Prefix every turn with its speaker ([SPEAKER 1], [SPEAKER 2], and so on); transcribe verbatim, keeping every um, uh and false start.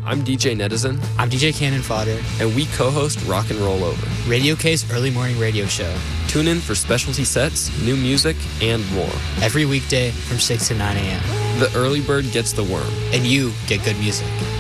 [SPEAKER 1] I'm D J Netizen.
[SPEAKER 2] I'm D J Cannon Fodder.
[SPEAKER 1] And we co-host Rock and Roll Over,
[SPEAKER 2] Radio K's early morning radio show.
[SPEAKER 1] Tune in for specialty sets, new music, and more.
[SPEAKER 2] Every weekday from six to nine a.m.
[SPEAKER 1] The early bird gets the worm.
[SPEAKER 2] And you get good music.